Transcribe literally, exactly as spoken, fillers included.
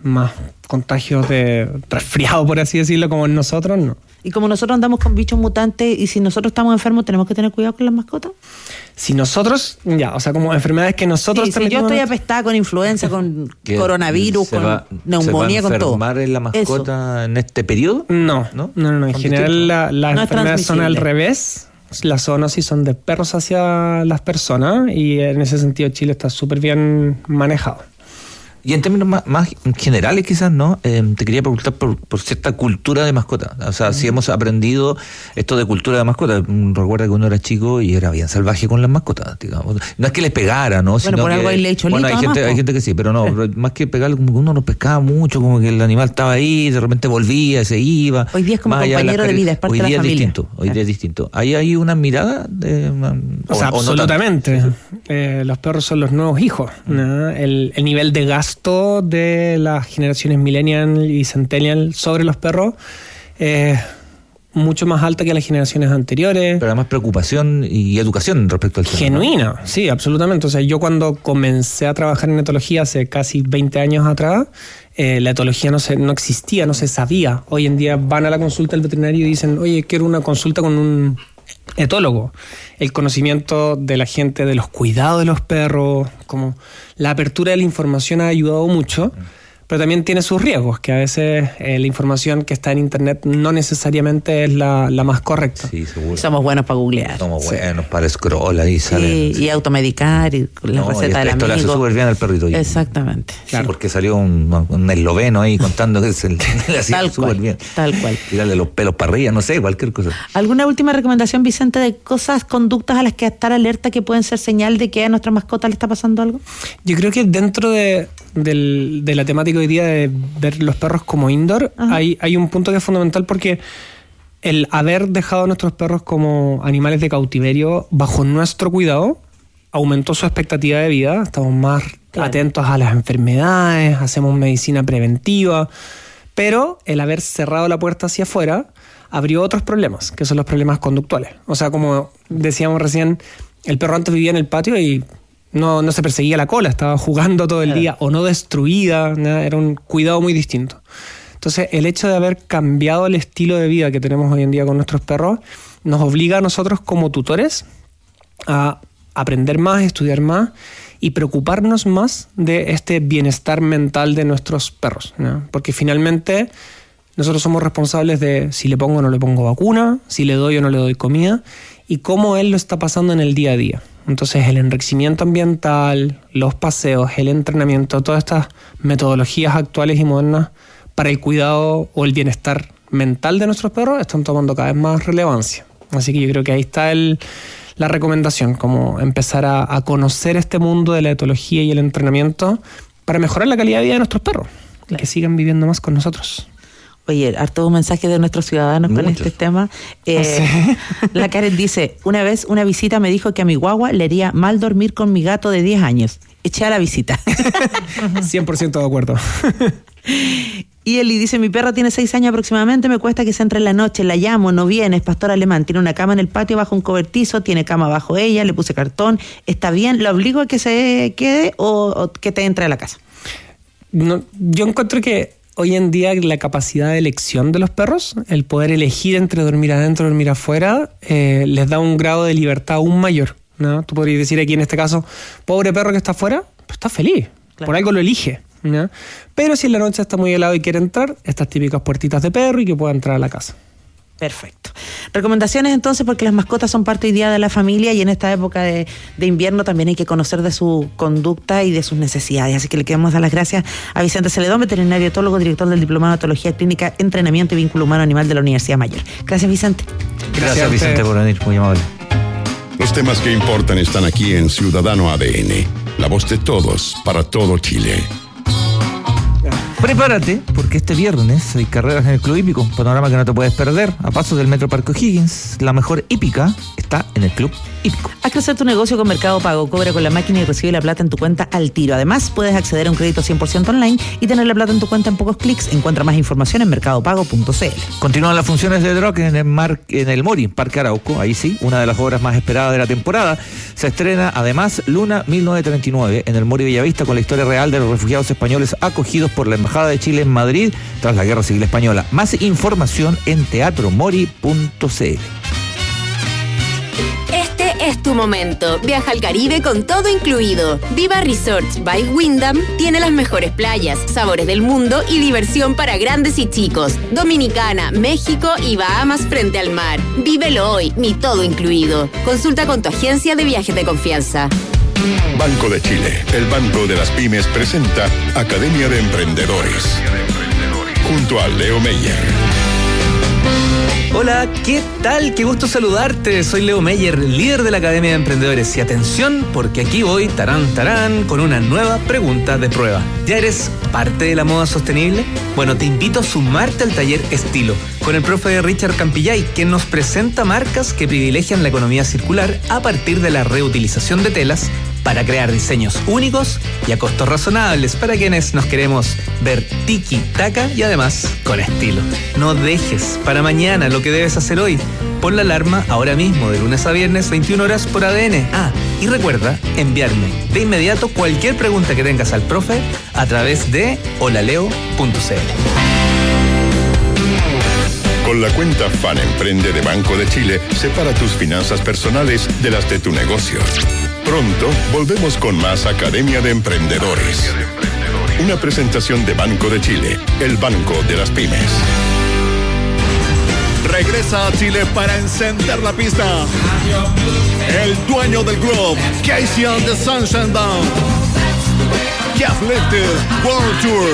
más contagios de resfriado, por así decirlo, como en nosotros, no. Y como nosotros andamos con bichos mutantes y si nosotros estamos enfermos, ¿tenemos que tener cuidado con las mascotas? Si nosotros, ya, o sea, como enfermedades que nosotros... Sí, si yo estoy apestada con influenza, con coronavirus, con va, neumonía, con todo. ¿Se va a enfermar en la mascota Eso. en este periodo? No, no, no, no. En general la, las no enfermedades son al revés. Las zoonosis son de perros hacia las personas y en ese sentido Chile está súper bien manejado. Y en términos más, más generales quizás, ¿no? Eh, te quería preguntar por, por cierta cultura de mascota. O sea, mm. si hemos aprendido esto de cultura de mascota. Recuerda que uno era chico y era bien salvaje con las mascotas, digamos. No es que les pegara, ¿no? Bueno, Sino por que, algo hay ley cholito. Bueno, hay gente, hay gente que sí, pero no, pero más que pegarle, como que uno lo pescaba mucho, como que el animal estaba ahí, de repente volvía, se iba. Hoy día es como compañero de, de vida, es parte hoy de la día familia. Es distinto, hoy día es distinto. ¿Ahí hay una mirada? De, una, o, o sea, o absolutamente. No eh, los perros son los nuevos hijos, ¿no? El, el nivel de gasto de las generaciones millennial y centennial sobre los perros es eh, mucho más alta que las generaciones anteriores. Pero además preocupación y educación respecto al tema. Genuina, ¿no? Sí, absolutamente. O sea, yo cuando comencé a trabajar en etología hace casi veinte años atrás, eh, la etología no, se, no existía, no se sabía. Hoy en día van a la consulta del veterinario y dicen, oye, quiero una consulta con un etólogo. El conocimiento de la gente de los cuidados de los perros, como la apertura de la información ha ayudado mucho, pero también tiene sus riesgos, que a veces eh, la información que está en internet no necesariamente es la, la más correcta. Sí, seguro. Somos buenos para googlear. Somos sí. buenos para scroll ahí sí, salen. Sí, y automedicar y la no, receta del amigo. Esto le hace súper bien al perrito. Exactamente. Sí, claro. Porque salió un, un esloveno ahí contando que se le hacía súper bien. Tal cual. Tirarle los pelos para arriba, no sé, cualquier cosa. ¿Alguna última recomendación, Vicente, de cosas, conductas a las que estar alerta que pueden ser señal de que a nuestra mascota le está pasando algo? Yo creo que dentro de, del, de la temática hoy día de ver los perros como indoor, hay, hay un punto que es fundamental porque el haber dejado a nuestros perros como animales de cautiverio bajo nuestro cuidado aumentó su expectativa de vida. Estamos más claro. atentos a las enfermedades, hacemos medicina preventiva, pero el haber cerrado la puerta hacia afuera abrió otros problemas, que son los problemas conductuales. O sea, como decíamos recién, el perro antes vivía en el patio y No, no se perseguía la cola, estaba jugando todo el claro. día o no destruida, ¿no? Era un cuidado muy distinto. Entonces, el hecho de haber cambiado el estilo de vida que tenemos hoy en día con nuestros perros nos obliga a nosotros como tutores a aprender más, estudiar más y preocuparnos más de este bienestar mental de nuestros perros, ¿no? Porque finalmente nosotros somos responsables de si le pongo o no le pongo vacuna, si le doy o no le doy comida y cómo él lo está pasando en el día a día. Entonces el enriquecimiento ambiental, los paseos, el entrenamiento, todas estas metodologías actuales y modernas para el cuidado o el bienestar mental de nuestros perros están tomando cada vez más relevancia. Así que yo creo que ahí está el, la recomendación, como empezar a, a conocer este mundo de la etología y el entrenamiento para mejorar la calidad de vida de nuestros perros, claro. y que sigan viviendo más con nosotros. Oye, hartos mensajes de nuestros ciudadanos Muchos. Con este tema. Eh, sí. La Karen dice, una vez una visita me dijo que a mi guagua le haría mal dormir con mi gato de diez años. Eché a la visita. cien por ciento de acuerdo. Y Eli dice, mi perra tiene seis años aproximadamente, me cuesta que se entre en la noche, la llamo, no viene, es pastor alemán, tiene una cama en el patio bajo un cobertizo, tiene cama bajo ella, le puse cartón, está bien, ¿la obligo a que se quede o, o que te entre a la casa? No, yo encuentro que hoy en día la capacidad de elección de los perros, el poder elegir entre dormir adentro o dormir afuera, eh, les da un grado de libertad aún mayor, ¿no? Tú podrías decir aquí en este caso, pobre perro que está afuera, pues está feliz, claro. por algo lo elige, ¿no? Pero si en la noche está muy helado y quiere entrar, estas típicas puertitas de perro y que pueda entrar a la casa. Perfecto. Recomendaciones entonces, porque las mascotas son parte hoy día de la familia y en esta época de, de invierno también hay que conocer de su conducta y de sus necesidades. Así que le queremos dar las gracias a Vicente Celedón, veterinario etólogo, director del Diplomado de Etología Clínica, Entrenamiento y Vínculo Humano Animal de la Universidad Mayor. Gracias, Vicente. Gracias, Gracias Vicente, por venir. Muy amable. Los temas que importan están aquí en Ciudadano A D N. La voz de todos, para todo Chile. Prepárate, porque este viernes hay carreras en el Club Hípico, un panorama que no te puedes perder. A pasos del Metro Parque O'Higgins, la mejor hípica está en el Club Hípico. Haz crecer tu negocio con Mercado Pago. Cobra con la máquina y recibe la plata en tu cuenta al tiro. Además, puedes acceder a un crédito cien por ciento online y tener la plata en tu cuenta en pocos clics. Encuentra más información en mercado pago punto c l. Continúan las funciones de Drog en el, Mar, en el Mori, Parque Arauco. Ahí sí, una de las obras más esperadas de la temporada. Se estrena, además, Luna mil novecientos treinta y nueve en el Mori Bellavista con la historia real de los refugiados españoles acogidos por la Embajada Embajada de Chile en Madrid tras la Guerra Civil Española. Más información en teatro mori punto c l. Este es tu momento. Viaja al Caribe con todo incluido. Viva Resorts by Wyndham tiene las mejores playas, sabores del mundo y diversión para grandes y chicos. Dominicana, México y Bahamas frente al mar. Vívelo hoy, mi todo incluido. Consulta con tu agencia de viajes de confianza. Banco de Chile, el banco de las pymes, presenta Academia de Emprendedores. Junto a Leo Meyer. Hola, ¿qué tal? Qué gusto saludarte. Soy Leo Meyer, líder de la Academia de Emprendedores. Y atención, porque aquí voy, tarán, tarán, con una nueva pregunta de prueba. ¿Ya eres parte de la moda sostenible? Bueno, te invito a sumarte al taller Estilo, con el profe Richard Campillay, quien nos presenta marcas que privilegian la economía circular a partir de la reutilización de telas para crear diseños únicos y a costos razonables para quienes nos queremos ver tiki-taka y además con estilo. No dejes para mañana lo que debes hacer hoy. Pon la alarma ahora mismo, de lunes a viernes, veintiuna horas por A D N. Ah, y recuerda enviarme de inmediato cualquier pregunta que tengas al profe a través de holaleo punto c l. Con la cuenta Fan Emprende de Banco de Chile, separa tus finanzas personales de las de tu negocio. Pronto volvemos con más Academia de Emprendedores. Una presentación de Banco de Chile, el banco de las pymes. Regresa a Chile para encender la pista. El dueño del club, Casey and the Sunshine Band. Jeff Lifted World Tour.